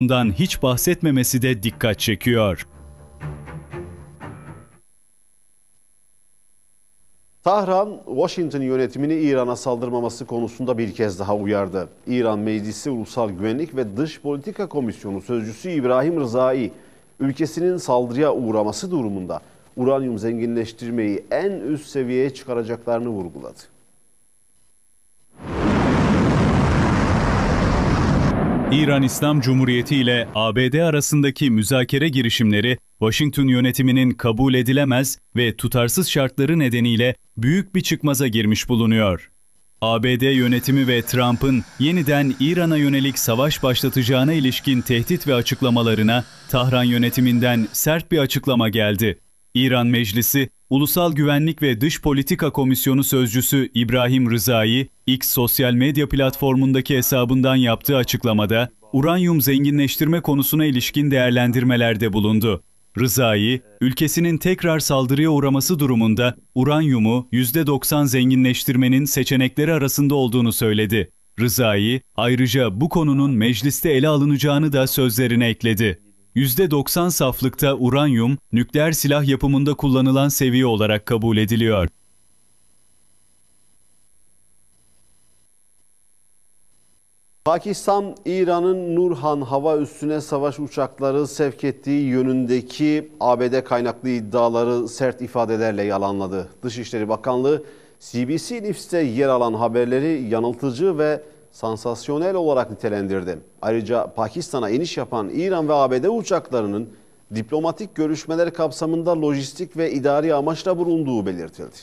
Bundan hiç bahsetmemesi de dikkat çekiyor. Tahran, Washington yönetimini İran'a saldırmaması konusunda bir kez daha uyardı. İran Meclisi Ulusal Güvenlik ve Dış Politika Komisyonu Sözcüsü İbrahim Rızai, ülkesinin saldırıya uğraması durumunda uranyum zenginleştirmeyi en üst seviyeye çıkaracaklarını vurguladı. İran İslam Cumhuriyeti ile ABD arasındaki müzakere girişimleri, Washington yönetiminin kabul edilemez ve tutarsız şartları nedeniyle büyük bir çıkmaza girmiş bulunuyor. ABD yönetimi ve Trump'ın yeniden İran'a yönelik savaş başlatacağına ilişkin tehdit ve açıklamalarına Tahran yönetiminden sert bir açıklama geldi. İran Meclisi, Ulusal Güvenlik ve Dış Politika Komisyonu Sözcüsü İbrahim Rızai, X sosyal medya platformundaki hesabından yaptığı açıklamada, uranyum zenginleştirme konusuna ilişkin değerlendirmelerde bulundu. Rızai, ülkesinin tekrar saldırıya uğraması durumunda uranyumu %90 zenginleştirmenin seçenekleri arasında olduğunu söyledi. Rızai, ayrıca bu konunun mecliste ele alınacağını da sözlerine ekledi. %90 saflıkta uranyum, nükleer silah yapımında kullanılan seviye olarak kabul ediliyor. Pakistan, İran'ın Nurhan hava üssüne savaş uçakları sevk ettiği yönündeki ABD kaynaklı iddiaları sert ifadelerle yalanladı. Dışişleri Bakanlığı, CBC News'te yer alan haberleri yanıltıcı ve sansasyonel olarak nitelendirdi. Ayrıca Pakistan'a iniş yapan İran ve ABD uçaklarının diplomatik görüşmeler kapsamında lojistik ve idari amaçla bulunduğu belirtildi.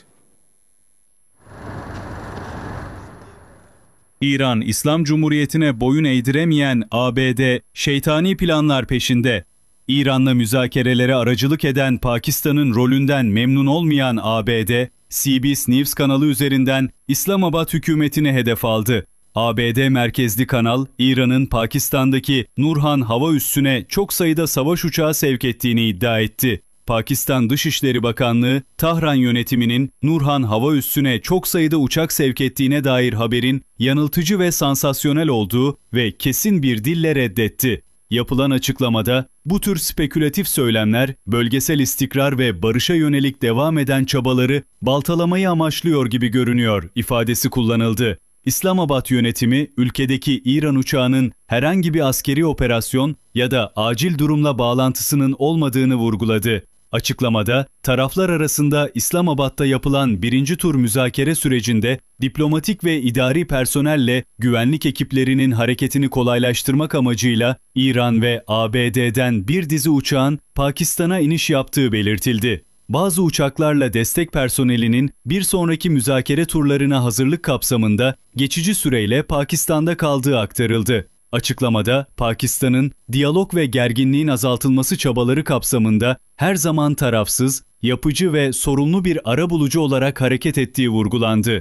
İran, İslam Cumhuriyeti'ne boyun eğdiremeyen ABD, şeytani planlar peşinde. İran'la müzakerelere aracılık eden Pakistan'ın rolünden memnun olmayan ABD, CBS News kanalı üzerinden İslamabad hükümetini hedef aldı. ABD merkezli kanal, İran'ın Pakistan'daki Nurhan hava üssüne çok sayıda savaş uçağı sevk ettiğini iddia etti. Pakistan Dışişleri Bakanlığı, Tahran yönetiminin Nurhan hava üssüne çok sayıda uçak sevk ettiğine dair haberin yanıltıcı ve sansasyonel olduğu ve kesin bir dille reddetti. Yapılan açıklamada, bu tür spekülatif söylemler, bölgesel istikrar ve barışa yönelik devam eden çabaları baltalamayı amaçlıyor gibi görünüyor ifadesi kullanıldı. İslamabad yönetimi, ülkedeki İran uçağının herhangi bir askeri operasyon ya da acil durumla bağlantısının olmadığını vurguladı. Açıklamada, taraflar arasında İslamabad'da yapılan birinci tur müzakere sürecinde diplomatik ve idari personelle güvenlik ekiplerinin hareketini kolaylaştırmak amacıyla İran ve ABD'den bir dizi uçağın Pakistan'a iniş yaptığı belirtildi. Bazı uçaklarla destek personelinin bir sonraki müzakere turlarına hazırlık kapsamında geçici süreyle Pakistan'da kaldığı aktarıldı. Açıklamada Pakistan'ın diyalog ve gerginliğin azaltılması çabaları kapsamında her zaman tarafsız, yapıcı ve sorumlu bir arabulucu olarak hareket ettiği vurgulandı.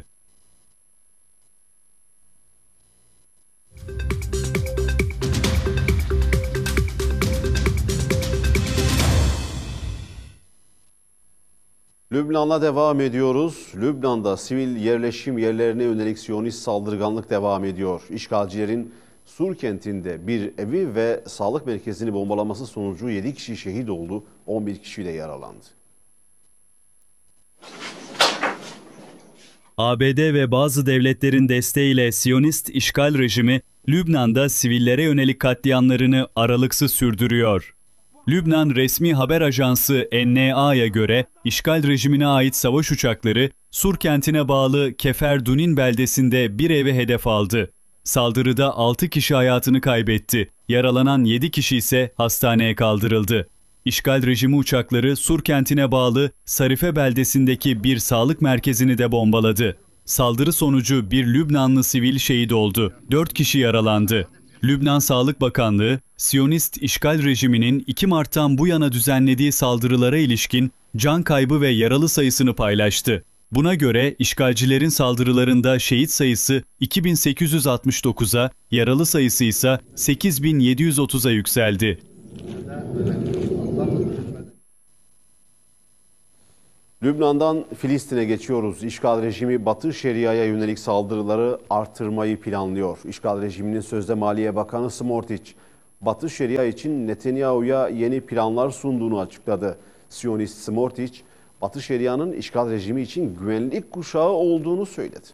Lübnan'la devam ediyoruz. Lübnan'da sivil yerleşim yerlerine yönelik Siyonist saldırganlık devam ediyor. İşgalcilerin Sur kentinde bir evi ve sağlık merkezini bombalaması sonucu 7 kişi şehit oldu, 11 kişi de yaralandı. ABD ve bazı devletlerin desteğiyle Siyonist işgal rejimi, Lübnan'da sivillere yönelik katliamlarını aralıksız sürdürüyor. Lübnan resmi haber ajansı NNA'ya göre işgal rejimine ait savaş uçakları Sur kentine bağlı Keferdunin beldesinde bir eve hedef aldı. Saldırıda 6 kişi hayatını kaybetti. Yaralanan 7 kişi ise hastaneye kaldırıldı. İşgal rejimi uçakları Sur kentine bağlı Sarife beldesindeki bir sağlık merkezini de bombaladı. Saldırı sonucu bir Lübnanlı sivil şehit oldu. 4 kişi yaralandı. Lübnan Sağlık Bakanlığı, Siyonist işgal rejiminin 2 Mart'tan bu yana düzenlediği saldırılara ilişkin can kaybı ve yaralı sayısını paylaştı. Buna göre işgalcilerin saldırılarında şehit sayısı 2869'a, yaralı sayısı ise 8730'a yükseldi. Lübnan'dan Filistin'e geçiyoruz. İşgal rejimi Batı Şeria'ya yönelik saldırıları artırmayı planlıyor. İşgal rejiminin sözde Maliye Bakanı Smotrich, Batı Şeria için Netanyahu'ya yeni planlar sunduğunu açıkladı. Siyonist Smotrich, Batı Şeria'nın işgal rejimi için güvenlik kuşağı olduğunu söyledi.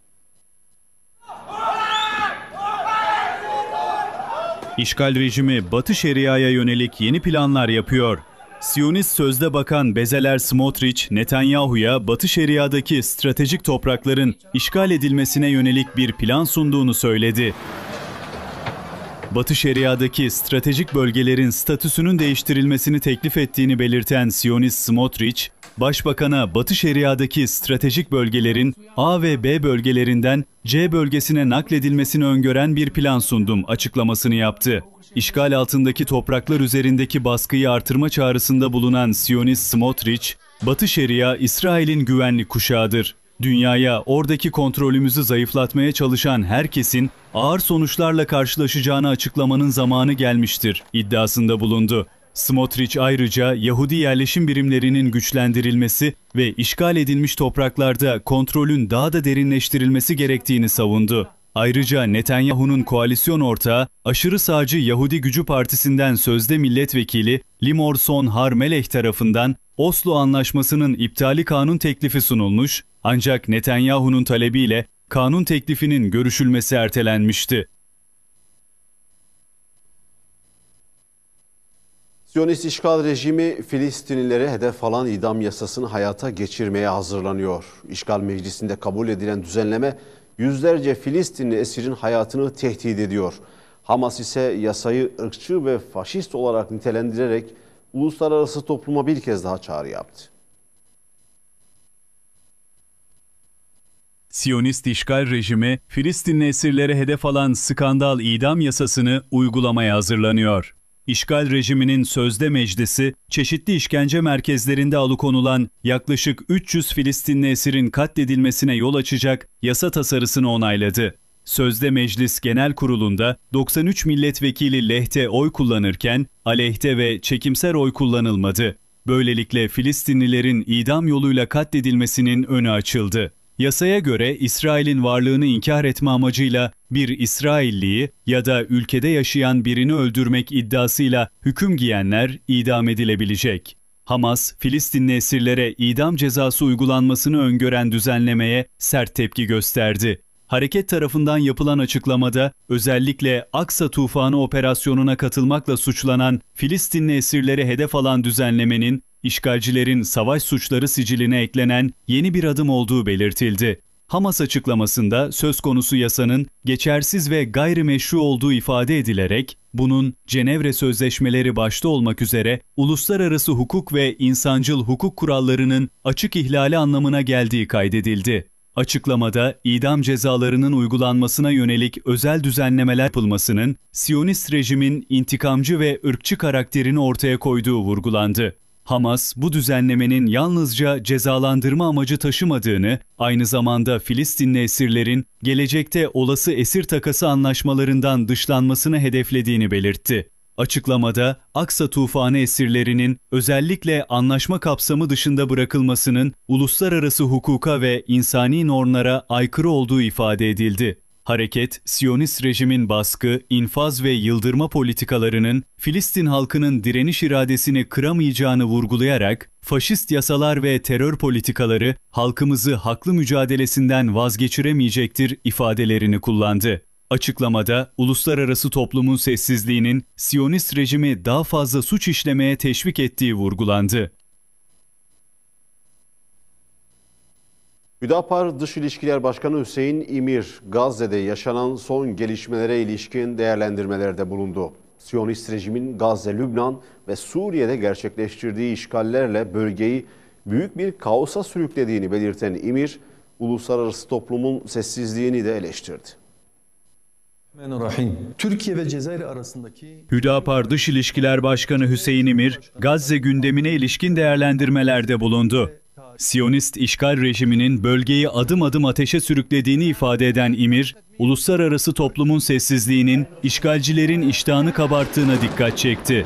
İşgal rejimi Batı Şeria'ya yönelik yeni planlar yapıyor. Siyonist Sözde Bakan Bezeler Smotrich, Netanyahu'ya Batı Şeria'daki stratejik toprakların işgal edilmesine yönelik bir plan sunduğunu söyledi. Batı Şeria'daki stratejik bölgelerin statüsünün değiştirilmesini teklif ettiğini belirten Siyonist Smotrich, Başbakan'a Batı Şeria'daki stratejik bölgelerin A ve B bölgelerinden C bölgesine nakledilmesini öngören bir plan sundum açıklamasını yaptı. İşgal altındaki topraklar üzerindeki baskıyı artırma çağrısında bulunan Siyonist Smotrich, Batı Şeria İsrail'in güvenlik kuşağıdır. Dünyaya oradaki kontrolümüzü zayıflatmaya çalışan herkesin ağır sonuçlarla karşılaşacağını açıklamanın zamanı gelmiştir iddiasında bulundu. Smotrich ayrıca Yahudi yerleşim birimlerinin güçlendirilmesi ve işgal edilmiş topraklarda kontrolün daha da derinleştirilmesi gerektiğini savundu. Ayrıca Netanyahu'nun koalisyon ortağı, aşırı sağcı Yahudi Gücü Partisi'nden sözde milletvekili Limor Son Har Melech tarafından Oslo Anlaşması'nın iptali kanun teklifi sunulmuş, ancak Netanyahu'nun talebiyle kanun teklifinin görüşülmesi ertelenmişti. Siyonist işgal rejimi Filistinlilere hedef alan idam yasasını hayata geçirmeye hazırlanıyor. İşgal meclisinde kabul edilen düzenleme yüzlerce Filistinli esirin hayatını tehdit ediyor. Hamas ise yasayı ırkçı ve faşist olarak nitelendirerek uluslararası topluma bir kez daha çağrı yaptı. Siyonist işgal rejimi, Filistinli esirlere hedef alan skandal idam yasasını uygulamaya hazırlanıyor. İşgal rejiminin sözde meclisi, çeşitli işkence merkezlerinde alıkonulan yaklaşık 300 Filistinli esirin katledilmesine yol açacak yasa tasarısını onayladı. Sözde Meclis Genel Kurulu'nda 93 milletvekili lehte oy kullanırken aleyhte ve çekimser oy kullanılmadı. Böylelikle Filistinlilerin idam yoluyla katledilmesinin önü açıldı. Yasaya göre İsrail'in varlığını inkar etme amacıyla bir İsrailliyi ya da ülkede yaşayan birini öldürmek iddiasıyla hüküm giyenler idam edilebilecek. Hamas, Filistinli esirlere idam cezası uygulanmasını öngören düzenlemeye sert tepki gösterdi. Hareket tarafından yapılan açıklamada özellikle Aksa Tufanı operasyonuna katılmakla suçlanan Filistinli esirleri hedef alan düzenlemenin işgalcilerin savaş suçları siciline eklenen yeni bir adım olduğu belirtildi. Hamas açıklamasında söz konusu yasanın geçersiz ve gayrimeşru olduğu ifade edilerek bunun Cenevre Sözleşmeleri başta olmak üzere uluslararası hukuk ve insancıl hukuk kurallarının açık ihlali anlamına geldiği kaydedildi. Açıklamada idam cezalarının uygulanmasına yönelik özel düzenlemeler yapılmasının Siyonist rejimin intikamcı ve ırkçı karakterini ortaya koyduğu vurgulandı. Hamas, bu düzenlemenin yalnızca cezalandırma amacı taşımadığını, aynı zamanda Filistinli esirlerin gelecekte olası esir takası anlaşmalarından dışlanmasını hedeflediğini belirtti. Açıklamada, Aksa Tufanı esirlerinin özellikle anlaşma kapsamı dışında bırakılmasının uluslararası hukuka ve insani normlara aykırı olduğu ifade edildi. Hareket, Siyonist rejimin baskı, infaz ve yıldırma politikalarının Filistin halkının direniş iradesini kıramayacağını vurgulayarak, faşist yasalar ve terör politikaları halkımızı haklı mücadelesinden vazgeçiremeyecektir ifadelerini kullandı. Açıklamada, uluslararası toplumun sessizliğinin Siyonist rejimi daha fazla suç işlemeye teşvik ettiği vurgulandı. Hüdapar Dış İlişkiler Başkanı Hüseyin İmir, Gazze'de yaşanan son gelişmelere ilişkin değerlendirmelerde bulundu. Siyonist rejimin Gazze, Lübnan ve Suriye'de gerçekleştirdiği işgallerle bölgeyi büyük bir kaosa sürüklediğini belirten İmir, uluslararası toplumun sessizliğini de eleştirdi. Türkiye ve Cezayir arasındaki Hüdapar Dış İlişkiler Başkanı Hüseyin İmir, Gazze gündemine ilişkin değerlendirmelerde bulundu. Siyonist işgal rejiminin bölgeyi adım adım ateşe sürüklediğini ifade eden İmir, uluslararası toplumun sessizliğinin işgalcilerin iştahını kabarttığına dikkat çekti.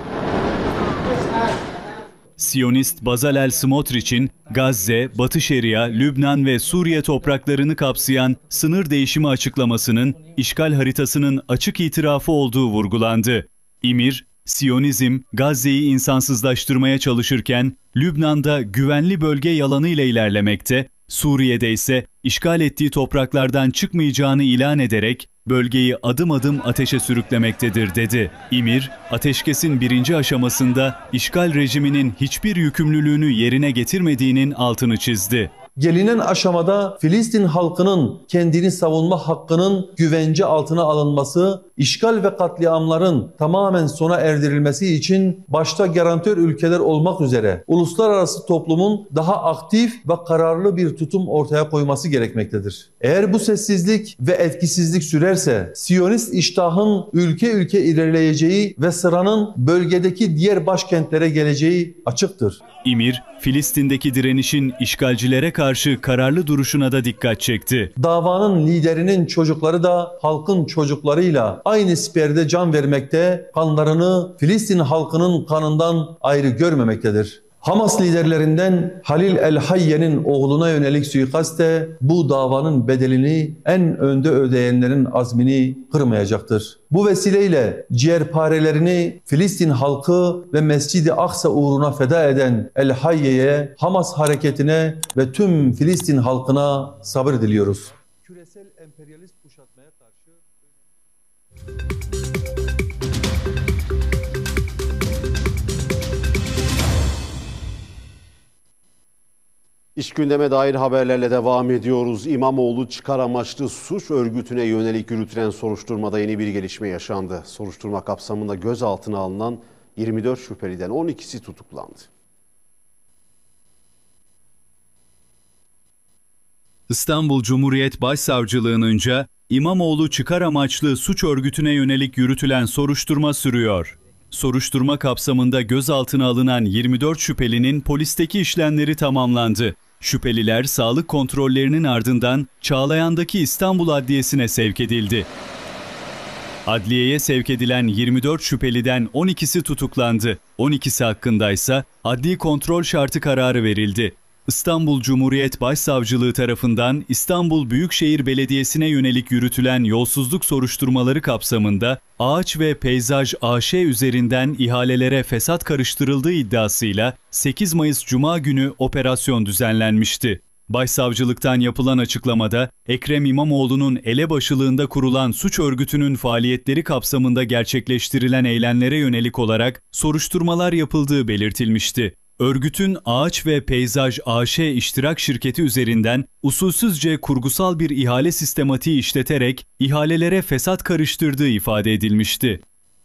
Siyonist Bezalel Smotrich'in Gazze, Batı Şeria, Lübnan ve Suriye topraklarını kapsayan sınır değişimi açıklamasının işgal haritasının açık itirafı olduğu vurgulandı. İmir, Siyonizm, Gazze'yi insansızlaştırmaya çalışırken Lübnan'da güvenli bölge yalanıyla ilerlemekte, Suriye'de ise işgal ettiği topraklardan çıkmayacağını ilan ederek bölgeyi adım adım ateşe sürüklemektedir dedi. İmir, ateşkesin 1. aşamasında işgal rejiminin hiçbir yükümlülüğünü yerine getirmediğinin altını çizdi. Gelinen aşamada Filistin halkının kendini savunma hakkının güvence altına alınması, işgal ve katliamların tamamen sona erdirilmesi için başta garantör ülkeler olmak üzere uluslararası toplumun daha aktif ve kararlı bir tutum ortaya koyması gerekmektedir. Eğer bu sessizlik ve etkisizlik sürerse Siyonist iştahın ülke ülke ilerleyeceği ve sıranın bölgedeki diğer başkentlere geleceği açıktır. İmir, Filistin'deki direnişin işgalcilere karşı kararlı duruşuna da dikkat çekti. Davanın liderinin çocukları da halkın çocuklarıyla aynı siperde can vermekte, kanlarını Filistin halkının kanından ayrı görmemektedir. Hamas liderlerinden Halil el-Hayye'nin oğluna yönelik suikast de bu davanın bedelini en önde ödeyenlerin azmini kırmayacaktır. Bu vesileyle ciğerparelerini Filistin halkı ve Mescid-i Aksa uğruna feda eden el-Hayye'ye, Hamas hareketine ve tüm Filistin halkına sabır diliyoruz. Küresel emperyalist kuşatmaya karşı İş gündeme dair haberlerle devam ediyoruz. İmamoğlu çıkar amaçlı suç örgütüne yönelik yürütülen soruşturmada yeni bir gelişme yaşandı. Soruşturma kapsamında gözaltına alınan 24 şüpheliden 12'si tutuklandı. İstanbul Cumhuriyet Başsavcılığı'nca İmamoğlu çıkar amaçlı suç örgütüne yönelik yürütülen soruşturma sürüyor. Soruşturma kapsamında gözaltına alınan 24 şüphelinin polisteki işlemleri tamamlandı. Şüpheliler sağlık kontrollerinin ardından Çağlayan'daki İstanbul Adliyesi'ne sevk edildi. Adliyeye sevk edilen 24 şüpheliden 12'si tutuklandı. 12'si hakkındaysa adli kontrol şartı kararı verildi. İstanbul Cumhuriyet Başsavcılığı tarafından İstanbul Büyükşehir Belediyesi'ne yönelik yürütülen yolsuzluk soruşturmaları kapsamında Ağaç ve Peyzaj AŞ üzerinden ihalelere fesat karıştırıldığı iddiasıyla 8 Mayıs Cuma günü operasyon düzenlenmişti. Başsavcılıktan yapılan açıklamada Ekrem İmamoğlu'nun elebaşılığında kurulan suç örgütünün faaliyetleri kapsamında gerçekleştirilen eylemlere yönelik olarak soruşturmalar yapıldığı belirtilmişti. Örgütün Ağaç ve Peyzaj AŞ iştirak şirketi üzerinden usulsüzce kurgusal bir ihale sistematiği işleterek ihalelere fesat karıştırdığı ifade edilmişti.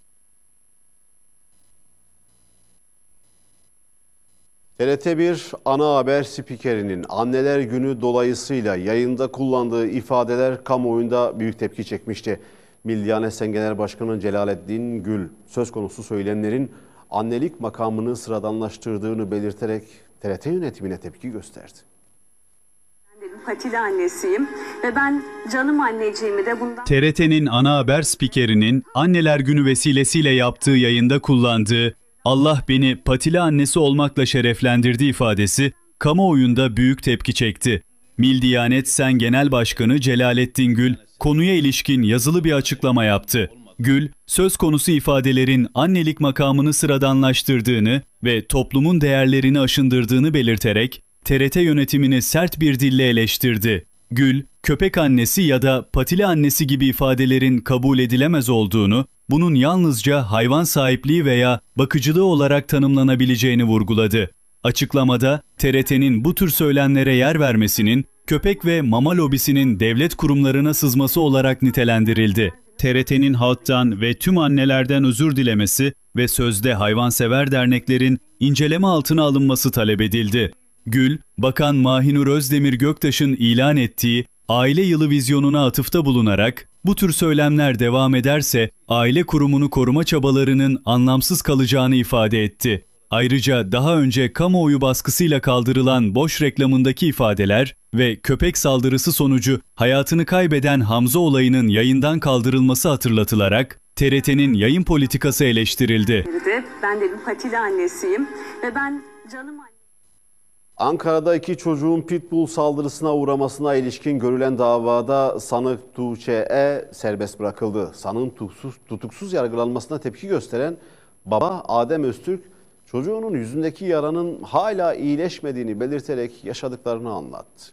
TRT1 ana haber spikerinin Anneler Günü dolayısıyla yayında kullandığı ifadeler kamuoyunda büyük tepki çekmişti. Milli Anayasa Genel Başkanı Celalettin Gül söz konusu söylemlerin annelik makamını sıradanlaştırdığını belirterek TRT yönetimine tepki gösterdi. Ben Patili annesiyim ve ben canım anneciğimi de bundan... TRT'nin ana haber spikerinin Anneler Günü vesilesiyle yaptığı yayında kullandığı "Allah beni Patili annesi olmakla şereflendirdi" ifadesi kamuoyunda büyük tepki çekti. Mil Diyanet Sen Genel Başkanı Celalettin Gül konuya ilişkin yazılı bir açıklama yaptı. Gül, söz konusu ifadelerin annelik makamını sıradanlaştırdığını ve toplumun değerlerini aşındırdığını belirterek TRT yönetimini sert bir dille eleştirdi. Gül, köpek annesi ya da patili annesi gibi ifadelerin kabul edilemez olduğunu, bunun yalnızca hayvan sahipliği veya bakıcılığı olarak tanımlanabileceğini vurguladı. Açıklamada TRT'nin bu tür söylemlere yer vermesinin köpek ve mama lobisinin devlet kurumlarına sızması olarak nitelendirildi. TRT'nin halktan ve tüm annelerden özür dilemesi ve sözde hayvansever derneklerin inceleme altına alınması talep edildi. Gül, Bakan Mahinur Özdemir Göktaş'ın ilan ettiği aile yılı vizyonuna atıfta bulunarak, bu tür söylemler devam ederse aile kurumunu koruma çabalarının anlamsız kalacağını ifade etti. Ayrıca daha önce kamuoyu baskısıyla kaldırılan boş reklamındaki ifadeler ve köpek saldırısı sonucu hayatını kaybeden Hamza olayının yayından kaldırılması hatırlatılarak TRT'nin yayın politikası eleştirildi. Ben de bir Patili annesiyim ve ben canım Ankara'da iki çocuğun pitbull saldırısına uğramasına ilişkin görülen davada sanık Tuğçe E. serbest bırakıldı. Sanığın tutuksuz yargılanmasına tepki gösteren baba Adem Öztürk, çocuğunun yüzündeki yaranın hala iyileşmediğini belirterek yaşadıklarını anlattı.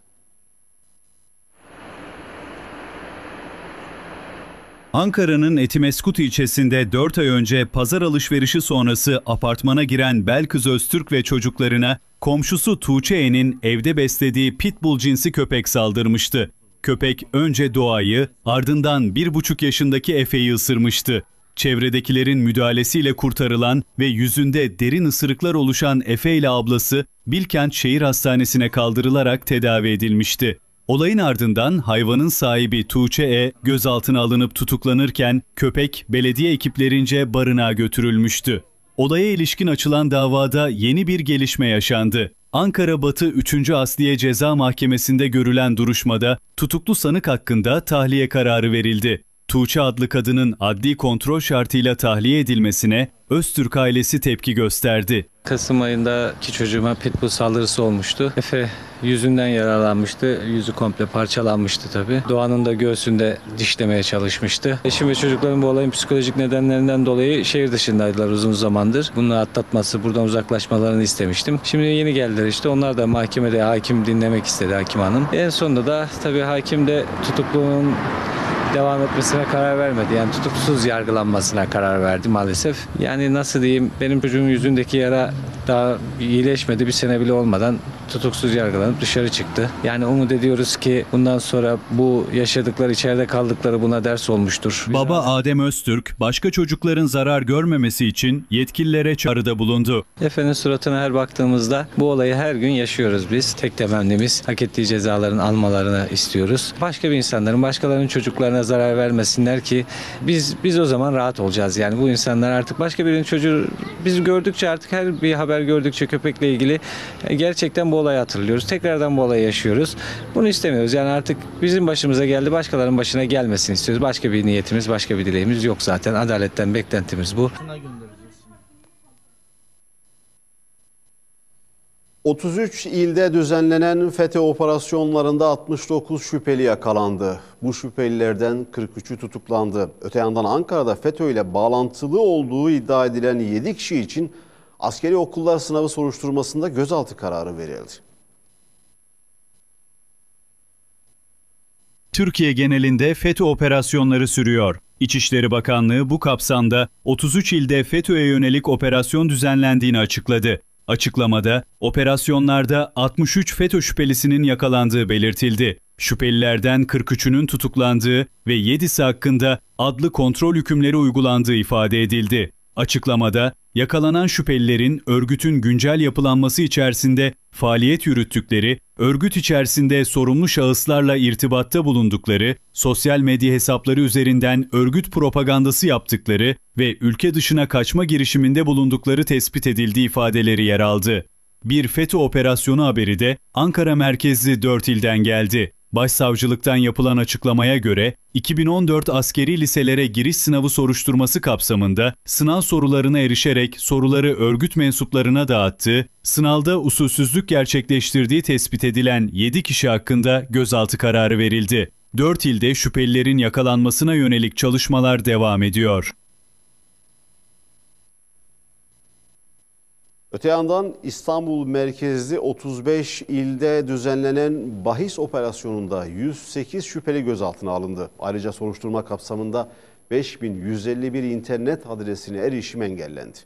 Ankara'nın Etimeskut ilçesinde 4 ay önce pazar alışverişi sonrası apartmana giren Belkıs Öztürk ve çocuklarına komşusu Tuğçe E'nin evde beslediği pitbull cinsi köpek saldırmıştı. Köpek önce Doğa'yı, ardından 1,5 yaşındaki Efe'yi ısırmıştı. Çevredekilerin müdahalesiyle kurtarılan ve yüzünde derin ısırıklar oluşan Efe ile ablası Bilkent Şehir Hastanesi'ne kaldırılarak tedavi edilmişti. Olayın ardından hayvanın sahibi Tuğçe E. gözaltına alınıp tutuklanırken köpek belediye ekiplerince barınağa götürülmüştü. Olaya ilişkin açılan davada yeni bir gelişme yaşandı. Ankara Batı 3. Asliye Ceza Mahkemesi'nde görülen duruşmada tutuklu sanık hakkında tahliye kararı verildi. Tuğçe adlı kadının adli kontrol şartıyla tahliye edilmesine Öztürk ailesi tepki gösterdi. Kasım ayında iki çocuğuma pitbull saldırısı olmuştu. Efe yüzünden yaralanmıştı. Yüzü komple parçalanmıştı tabii. Doğan'ın da göğsünde dişlemeye çalışmıştı. Eşim ve çocukların bu olayın psikolojik nedenlerinden dolayı şehir dışındaydılar uzun zamandır. Bunu atlatması, buradan uzaklaşmalarını istemiştim. Şimdi yeni geldiler işte. Onlar da mahkemede hakim dinlemek istedi, hakim hanım. En sonunda da tabii hakim de tutukluğunun devam etmesine karar vermedi. Yani tutuksuz yargılanmasına karar verdi maalesef. Yani nasıl diyeyim, benim çocuğumun yüzündeki yara daha iyileşmedi. Bir sene bile olmadan tutuksuz yargılanıp dışarı çıktı. Yani umut ediyoruz ki bundan sonra bu yaşadıkları, içeride kaldıkları buna ders olmuştur. Baba Adem Öztürk, başka çocukların zarar görmemesi için yetkililere çağrıda bulundu. Efe'nin suratına her baktığımızda bu olayı her gün yaşıyoruz biz. Tek temennimiz hak ettiği cezaların almalarını istiyoruz. Başka bir insanların, başkalarının çocuklarına zarar vermesinler ki biz o zaman rahat olacağız. Yani bu insanlar artık başka birinin çocuğu, biz gördükçe artık her bir haber gördükçe köpekle ilgili gerçekten bu olayı hatırlıyoruz. Tekrardan bu olayı yaşıyoruz. Bunu istemiyoruz. Yani artık bizim başımıza geldi, başkalarının başına gelmesini istiyoruz. Başka bir niyetimiz, başka bir dileğimiz yok zaten. Adaletten beklentimiz bu. 33 ilde düzenlenen FETÖ operasyonlarında 69 şüpheli yakalandı. Bu şüphelilerden 43'ü tutuklandı. Öte yandan Ankara'da FETÖ ile bağlantılı olduğu iddia edilen 7 kişi için askeri okullar sınavı soruşturmasında gözaltı kararı verildi. Türkiye genelinde FETÖ operasyonları sürüyor. İçişleri Bakanlığı bu kapsamda 33 ilde FETÖ'ye yönelik operasyon düzenlendiğini açıkladı. Açıklamada operasyonlarda 63 FETÖ şüphelisinin yakalandığı belirtildi. Şüphelilerden 43'ünün tutuklandığı ve 7'si hakkında adlı kontrol hükümleri uygulandığı ifade edildi. Açıklamada yakalanan şüphelilerin örgütün güncel yapılanması içerisinde faaliyet yürüttükleri, örgüt içerisinde sorumlu şahıslarla irtibatta bulundukları, sosyal medya hesapları üzerinden örgüt propagandası yaptıkları ve ülke dışına kaçma girişiminde bulundukları tespit edildiği ifadeleri yer aldı. Bir FETÖ operasyonu haberi de Ankara merkezli 4 ilden geldi. Başsavcılıktan yapılan açıklamaya göre 2014 askeri liselere giriş sınavı soruşturması kapsamında sınav sorularına erişerek soruları örgüt mensuplarına dağıttığı, sınavda usulsüzlük gerçekleştirdiği tespit edilen 7 kişi hakkında gözaltı kararı verildi. 4 ilde şüphelilerin yakalanmasına yönelik çalışmalar devam ediyor. Öte yandan İstanbul merkezli 35 ilde düzenlenen bahis operasyonunda 108 şüpheli gözaltına alındı. Ayrıca soruşturma kapsamında 5151 internet adresine erişim engellendi.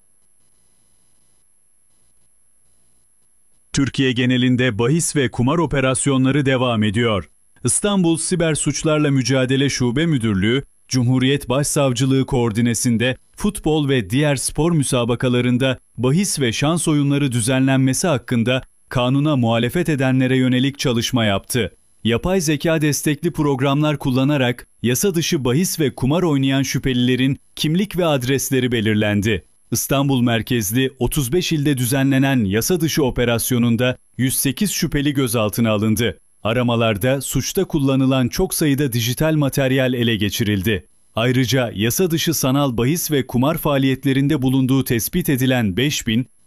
Türkiye genelinde bahis ve kumar operasyonları devam ediyor. İstanbul Siber Suçlarla Mücadele Şube Müdürlüğü, Cumhuriyet Başsavcılığı koordinesinde futbol ve diğer spor müsabakalarında bahis ve şans oyunları düzenlenmesi hakkında kanuna muhalefet edenlere yönelik çalışma yaptı. Yapay zeka destekli programlar kullanarak yasa dışı bahis ve kumar oynayan şüphelilerin kimlik ve adresleri belirlendi. İstanbul merkezli 35 ilde düzenlenen yasa dışı operasyonunda 108 şüpheli gözaltına alındı. Aramalarda suçta kullanılan çok sayıda dijital materyal ele geçirildi. Ayrıca yasa dışı sanal bahis ve kumar faaliyetlerinde bulunduğu tespit edilen